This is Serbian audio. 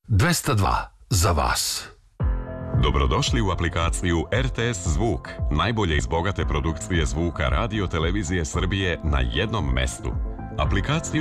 202 za vas. Dobrodošli u aplikaciju RTS Zvuk, najbolje iz bogate produkcije zvuka radio televizije Srbije na jednom mestu. Aplikaciju